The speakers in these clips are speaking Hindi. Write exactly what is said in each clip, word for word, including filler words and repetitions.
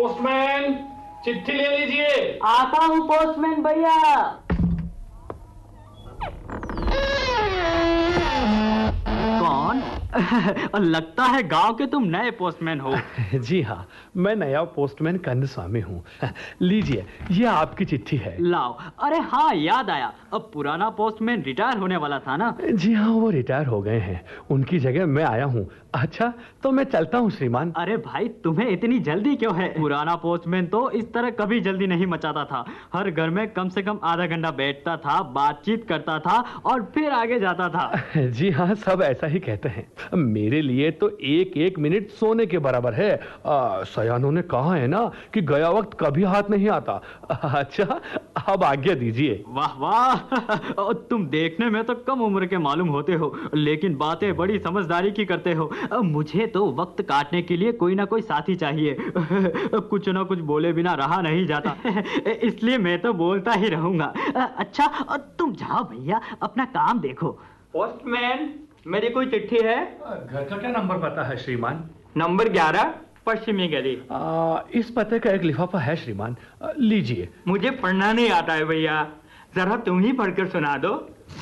पोस्टमैन, चिट्ठी ले लीजिए। आता हूँ पोस्टमैन भैया। कौन? लगता है गांव के तुम नए पोस्टमैन हो। जी हाँ, मैं नया पोस्टमैन कन्नस्वामी हूँ। लीजिए, ये आपकी चिट्ठी है। लाओ। अरे हाँ, याद आया, अब पुराना पोस्टमैन रिटायर होने वाला था ना। जी हाँ, वो रिटायर हो गए हैं, उनकी जगह मैं आया हूँ। अच्छा, तो मैं चलता हूँ श्रीमान। अरे भाई, तुम्हें इतनी जल्दी क्यों है? पुराना पोस्टमैन तो इस तरह कभी जल्दी नहीं मचाता था। हर घर में कम से कम आधा घंटा बैठता था, बातचीत करता था और फिर आगे जाता था। जी हाँ, सब ऐसा ही कहते हैं। मेरे लिए तो एक एक मिनट सोने के बराबर है। आ, सयानों ने कहा है ना कि गया वक्त कभी हाथ नहीं आता। अच्छा, अब आज्ञा दीजिए। वाह वाह, तुम देखने में तो कम उम्र के मालूम होते हो, लेकिन बातें बड़ी समझदारी की करते हो। मुझे तो वक्त काटने के लिए कोई ना कोई साथी चाहिए। कुछ ना कुछ बोले बिना रहा नहीं जाता, इसलिए मैं तो बोलता ही रहूंगा। अच्छा, तुम जाओ भैया, अपना काम देखो। पोस्टमैन, मेरी कोई चिट्ठी है? घर का क्या नंबर पता है श्रीमान? नंबर ग्यारह, पश्चिमी गली। आ, इस पते का एक लिफाफा है श्रीमान, लीजिए। मुझे पढ़ना नहीं आता है भैया, जरा तुम ही पढ़कर सुना दो।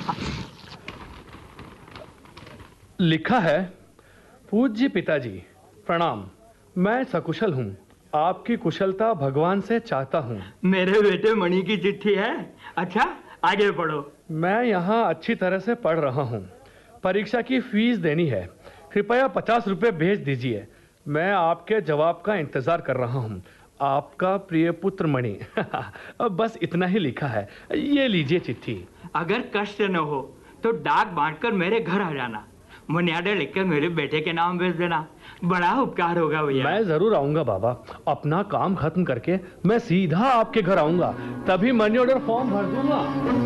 लिखा है, पूज्य पिताजी प्रणाम, मैं सकुशल हूँ, आपकी कुशलता भगवान से चाहता हूँ। मेरे बेटे मणि की चिट्ठी है। अच्छा, आगे पढ़ो। मैं यहाँ अच्छी तरह से पढ़ रहा हूँ, परीक्षा की फीस देनी है, कृपया पचास रुपए भेज दीजिए। मैं आपके जवाब का इंतजार कर रहा हूँ। आपका प्रिय पुत्र मणि। बस इतना ही लिखा है, ये लीजिए चिट्ठी। अगर कष्ट न हो तो डाक बांटकर मेरे घर आ जाना, मुनियाडे लिखकर मेरे बेटे के नाम भेज देना, बड़ा उपकार होगा भैया। मैं जरूर आऊंगा बाबा, अपना काम खत्म करके मैं सीधा आपके घर आऊंगा, तभी मनी ऑर्डर फॉर्म भर दूंगा।